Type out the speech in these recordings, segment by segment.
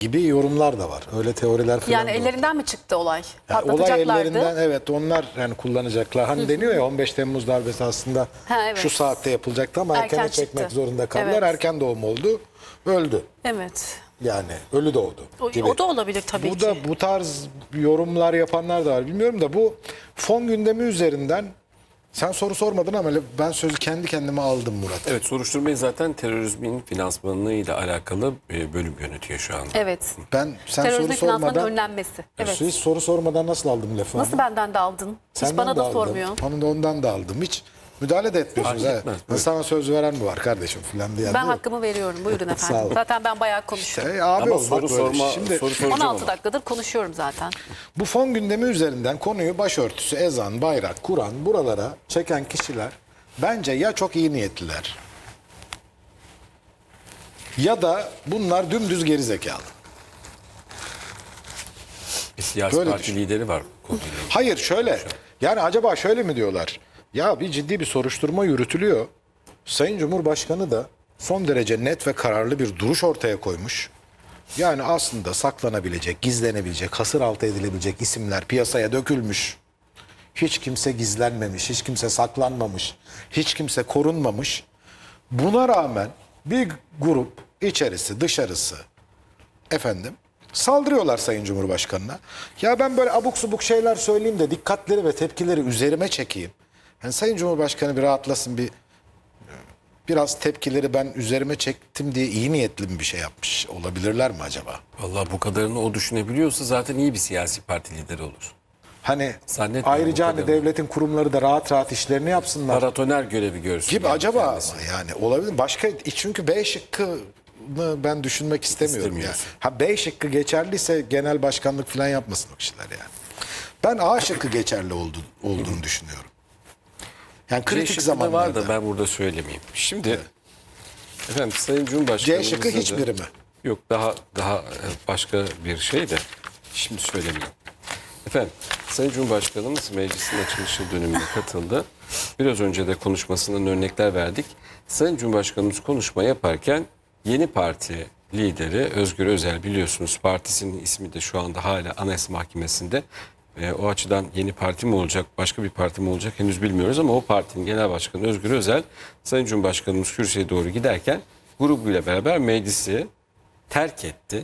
gibi yorumlar da var. Öyle teoriler falan Yani da var. ellerinden mi çıktı olay? Yani olay Patlatacaklardı. ellerinden, evet, onlar yani kullanacaklar. Hani deniyor ya 15 Temmuz darbesi aslında Ha, evet. şu saatte yapılacaktı ama Erken erkene çekmek çıktı. zorunda kaldılar. Evet. Erken doğum oldu. Öldü. Evet. Yani ölü doğdu gibi. O da olabilir tabii Bu ki. da bu tarz yorumlar yapanlar da var. Bilmiyorum da bu fon gündemi üzerinden sen soru sormadın ama ben sözü kendi kendime aldım Murat. Evet, soruşturmayı zaten terörizmin finansmanıyla alakalı bölüm yönetiyor şu anda. Evet. Sen soru Terörizmin finansmanın sormadan önlenmesi. Evet. hiç soru sormadan nasıl aldım lafı? Nasıl benden de aldın? Hiç Senden bana de da aldım. sormuyor. Bana da ondan da aldım. Hiç müdahale de etmiyorsunuz. Fark Ha. etmez, buyurun. Sana söz veren mi var kardeşim filan diye. Ben hakkımı veriyorum. Buyurun Sağ efendim. olun. Zaten ben bayağı konuştum. Abi Ama olmak soru böyle. sorma, Şimdi soru soracağım 16 ama. dakikadır konuşuyorum zaten. bu fon gündemi üzerinden konuyu başörtüsü, ezan, bayrak, Kur'an buralara çeken kişiler bence ya çok iyi niyetliler ya da bunlar dümdüz gerizekalı. Bir siyasi Böyle parti düşün. lideri var konuyla ilgili. Hayır şöyle. Yani acaba şöyle mi diyorlar? Ya bir ciddi bir soruşturma yürütülüyor. Sayın Cumhurbaşkanı da son derece net ve kararlı bir duruş ortaya koymuş. Yani aslında saklanabilecek, gizlenebilecek, hasır altı edilebilecek isimler piyasaya dökülmüş. Hiç kimse gizlenmemiş, hiç kimse saklanmamış, hiç kimse korunmamış. Buna rağmen bir grup içerisi, dışarısı saldırıyorlar Sayın Cumhurbaşkanı'na. Ya ben böyle abuk subuk şeyler söyleyeyim de dikkatleri ve tepkileri üzerime çekeyim. Yani Sayın Cumhurbaşkanı bir rahatlasın, biraz tepkileri ben üzerime çektim diye iyi niyetli mi bir şey yapmış olabilirler mi acaba? Vallahi bu kadarını o düşünebiliyorsa zaten iyi bir siyasi parti lideri olur. Hani Zannetmiyorum ayrıca bu hani kadarını. devletin kurumları da rahat rahat işlerini yapsınlar. Paratoner görevi görsün. Gibi yani acaba kendisi. yani olabilir. Başka çünkü B şıkkını ben düşünmek istemiyorum yani. İstemiyorsun. Ha B şıkkı geçerliyse genel başkanlık falan yapmasın o kişiler yani. Ben A şıkkı geçerli olduğunu düşünüyorum. Yani kritik C şıkkı da zamanlarda. var da ben burada söylemeyeyim. Şimdi efendim Sayın Cumhurbaşkanımız C şıkkı hiçbiri mi? Yok, daha başka bir şey de şimdi söylemeyeyim. Efendim Sayın Cumhurbaşkanımız meclisin açılışı dönemine katıldı. Biraz önce de konuşmasından örnekler verdik. Sayın Cumhurbaşkanımız konuşma yaparken Yeni Parti lideri Özgür Özel, biliyorsunuz partisinin ismi de şu anda hala Anayasa Mahkemesi'nde. O açıdan Yeni Parti mi olacak, başka bir parti mi olacak henüz bilmiyoruz ama o partinin genel başkanı Özgür Özel, Sayın Cumhurbaşkanımız kürsüye doğru giderken grubuyla beraber meclisi terk etti.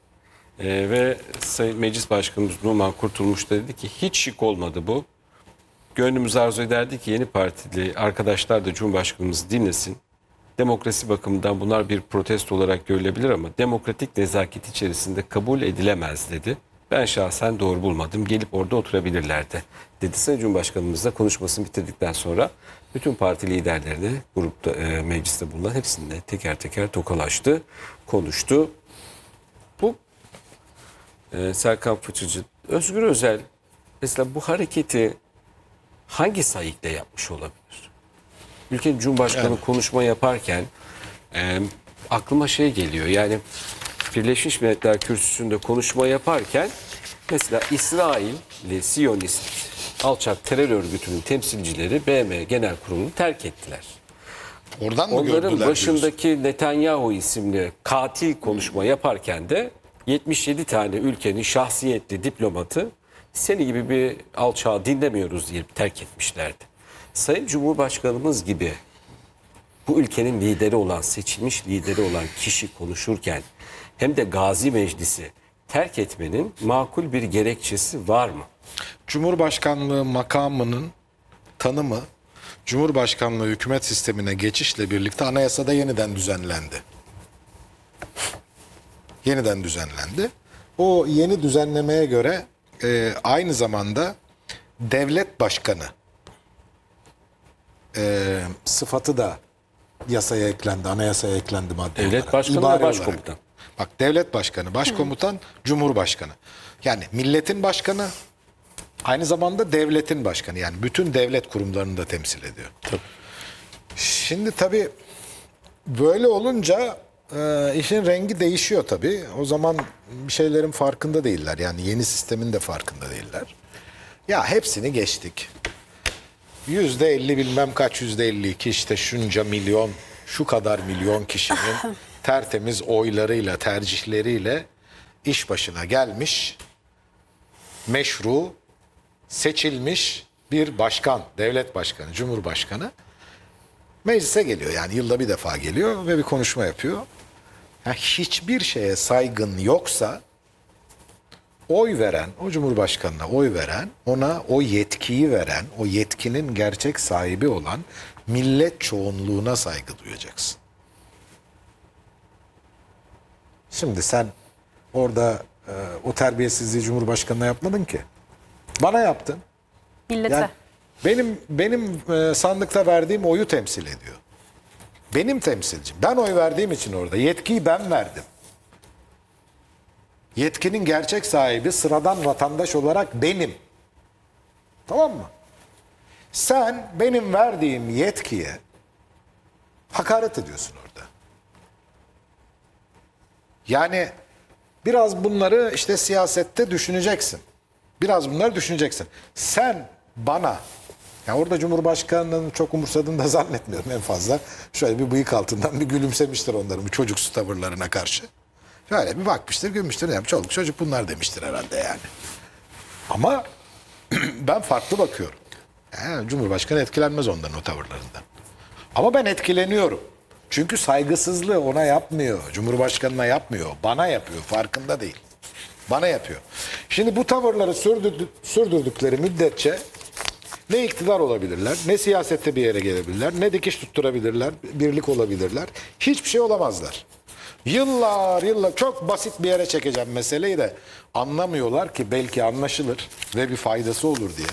Ve Sayın Meclis Başkanımız Numan Kurtulmuş da dedi ki hiç şık olmadı bu. Gönlümüz arzu ederdi ki Yeni Partili arkadaşlar da Cumhurbaşkanımızı dinlesin. Demokrasi bakımından bunlar bir protesto olarak görülebilir ama demokratik nezaket içerisinde kabul edilemez dedi. Ben şahsen doğru bulmadım. Gelip orada oturabilirlerdi dedi. Sayın Cumhurbaşkanımız da konuşmasını bitirdikten sonra bütün parti liderlerini grupta mecliste bulunan hepsinde teker teker tokalaştı, konuştu. Bu Serkan Fıçıcı, Özgür Özel mesela bu hareketi hangi sayıkla yapmış olabilir? Ülkenin Cumhurbaşkanı konuşma yaparken aklıma şey geliyor. Yani Birleşmiş Milletler Kürsüsü'nde konuşma yaparken mesela İsrailli Siyonist alçak terör örgütünün temsilcileri BM Genel Kurulu'nu terk ettiler. Oradan mı Onların gördüler başındaki Netanyahu isimli katil konuşma yaparken de 77 tane ülkenin şahsiyetli diplomatı seni gibi bir alçağı dinlemiyoruz diye terk etmişlerdi. Sayın Cumhurbaşkanımız gibi bu ülkenin lideri olan, seçilmiş lideri olan kişi konuşurken hem de Gazi Meclisi terk etmenin makul bir gerekçesi var mı? Cumhurbaşkanlığı makamının tanımı Cumhurbaşkanlığı hükümet sistemine geçişle birlikte anayasada yeniden düzenlendi. Yeniden düzenlendi. O yeni düzenlemeye göre aynı zamanda devlet başkanı sıfatı da yasaya eklendi, anayasaya eklendi madde Devlet olarak. başkanı ve İbare başkomutan. olarak. Bak devlet başkanı, başkomutan, cumhurbaşkanı. Yani milletin başkanı aynı zamanda devletin başkanı. Yani bütün devlet kurumlarını da temsil ediyor. Tabii. Şimdi tabii böyle olunca işin rengi değişiyor tabii. O zaman bir şeylerin farkında değiller. Yani yeni sistemin de farkında değiller. Ya hepsini geçtik. %50 bilmem kaç %52 işte şunca milyon, şu kadar milyon kişinin tertemiz oylarıyla, tercihleriyle iş başına gelmiş, meşru, seçilmiş bir başkan, devlet başkanı, cumhurbaşkanı meclise geliyor. Yani yılda bir defa geliyor ve bir konuşma yapıyor. Yani hiçbir şeye saygın yoksa oy veren, o cumhurbaşkanına oy veren, ona o yetkiyi veren, o yetkinin gerçek sahibi olan millet çoğunluğuna saygı duyacaksın. Şimdi sen orada o terbiyesizliği Cumhurbaşkanı'na yapmadın ki. Bana yaptın. Millete. Yani benim sandıkta verdiğim oyu temsil ediyor. Benim temsilcim. Ben oy verdiğim için orada. Yetkiyi ben verdim. Yetkinin gerçek sahibi sıradan vatandaş olarak benim. Tamam mı? Sen benim verdiğim yetkiye hakaret ediyorsun orada. Yani biraz bunları işte siyasette düşüneceksin. Biraz bunları düşüneceksin. Sen bana, yani orada Cumhurbaşkanı'nın çok umursadığını da zannetmiyorum en fazla. Şöyle bir bıyık altından bir gülümsemiştir onların bu çocuksu tavırlarına karşı. Şöyle bir bakmıştır, gülmüştür. Yani çoluk çocuk bunlar demiştir herhalde yani. Ama ben farklı bakıyorum. Yani Cumhurbaşkanı etkilenmez onların o tavırlarından. Ama ben etkileniyorum. Çünkü saygısızlığı ona yapmıyor. Cumhurbaşkanına yapmıyor. Bana yapıyor. Farkında değil. Bana yapıyor. Şimdi bu tavırları sürdürdükleri müddetçe ne iktidar olabilirler, ne siyasette bir yere gelebilirler, ne dikiş tutturabilirler, birlik olabilirler. Hiçbir şey olamazlar. Yıllar çok basit bir yere çekeceğim meseleyi de anlamıyorlar ki belki anlaşılır ve bir faydası olur diye.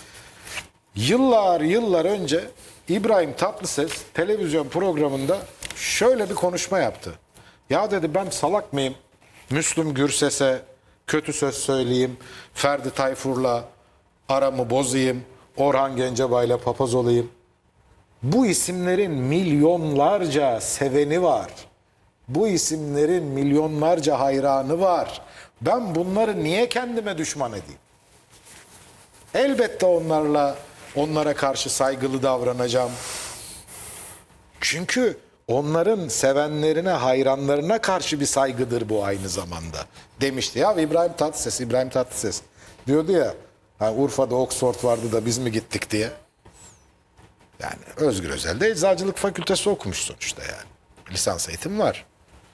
Yıllar önce İbrahim Tatlıses televizyon programında şöyle bir konuşma yaptı. Ya dedi, ben salak mıyım? Müslüm Gürses'e kötü söz söyleyeyim, Ferdi Tayfur'la aramı bozayım, Orhan Gencebay'la papaz olayım. Bu isimlerin milyonlarca seveni var. Bu isimlerin milyonlarca hayranı var. Ben bunları niye kendime düşman edeyim? Elbette onlara karşı saygılı davranacağım. Çünkü onların sevenlerine, hayranlarına karşı bir saygıdır bu aynı zamanda demişti. Ya İbrahim Tatlıses diyordu ya, hani Urfa'da Oxford vardı da biz mi gittik diye. Yani Özgür Özel de Eczacılık Fakültesi okumuş sonuçta yani. Lisans eğitim var.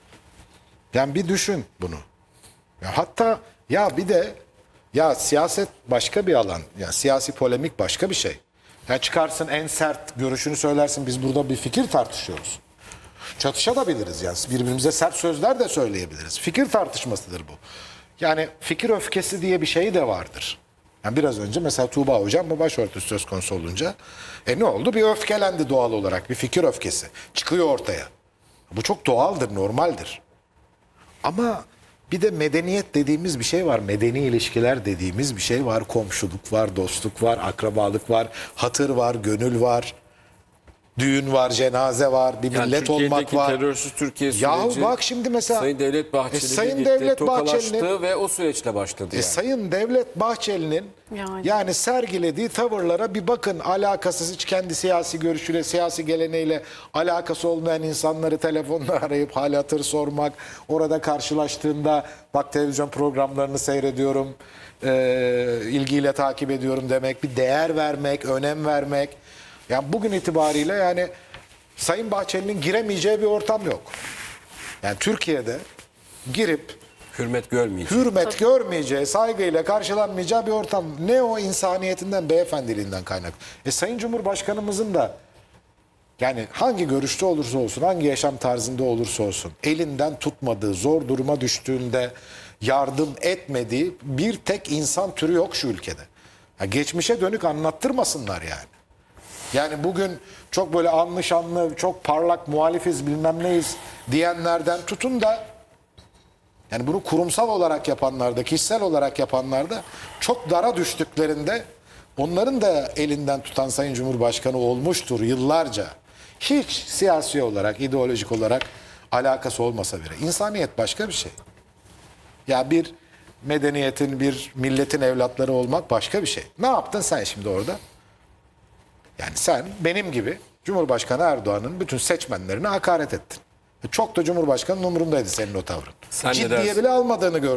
Yani bir düşün bunu. Ya hatta ya bir de ya siyaset başka bir alan. Ya siyasi polemik başka bir şey. Ya çıkarsın en sert görüşünü söylersin, biz burada bir fikir tartışıyoruz. Çatışabiliriz yani, birbirimize sert sözler de söyleyebiliriz. Fikir tartışmasıdır bu. Yani fikir öfkesi diye bir şey de vardır. Yani biraz önce mesela Tuğba Hocam bu başörtüsü söz konusu olunca ne oldu? Bir öfkelendi doğal olarak, bir fikir öfkesi çıkıyor ortaya. Bu çok doğaldır, normaldir. Ama bir de medeniyet dediğimiz bir şey var. Medeni ilişkiler dediğimiz bir şey var. Komşuluk var, dostluk var, akrabalık var, hatır var, gönül var. Düğün var, cenaze var, bir millet olmak var. Terörsüz Türkiye süreci. Yahu bak şimdi mesela Sayın Devlet Bahçeli Sayın gitti, Devlet tokalaştı Bahçeli'nin ve o süreçle başladı yani. Sayın Devlet Bahçeli'nin yani sergilediği tavırlara bir bakın. Alakasız, hiç kendi siyasi görüşüyle, siyasi geleneğiyle alakası olmayan insanları telefonla arayıp hal hatır sormak. Orada karşılaştığında bak televizyon programlarını seyrediyorum, ilgiyle takip ediyorum demek. Bir değer vermek, önem vermek. Yani bugün itibariyle yani Sayın Bahçeli'nin giremeyeceği bir ortam yok. Yani Türkiye'de girip Hürmet görmeyecek. hürmet görmeyeceği, saygıyla karşılanmayacağı bir ortam. Ne o insaniyetinden, beyefendiliğinden kaynaklı. Sayın Cumhurbaşkanımızın da yani hangi görüşte olursa olsun, hangi yaşam tarzında olursa olsun elinden tutmadığı, zor duruma düştüğünde yardım etmediği bir tek insan türü yok şu ülkede. Ya geçmişe dönük anlattırmasınlar yani. Yani bugün çok böyle anlı şanlı, çok parlak muhalifiz bilmem neyiz diyenlerden tutun da yani bunu kurumsal olarak yapanlarda, kişisel olarak yapanlarda çok dara düştüklerinde onların da elinden tutan Sayın Cumhurbaşkanı olmuştur yıllarca. Hiç siyasi olarak, ideolojik olarak alakası olmasa bile. İnsaniyet başka bir şey. Ya bir medeniyetin, bir milletin evlatları olmak başka bir şey. Ne yaptın sen şimdi orada? Yani sen benim gibi Cumhurbaşkanı Erdoğan'ın bütün seçmenlerine hakaret ettin. Çok da Cumhurbaşkanı'nın umurundaydı senin o tavrın. Sen ne Ciddiye dersin? bile almadığını gördüm.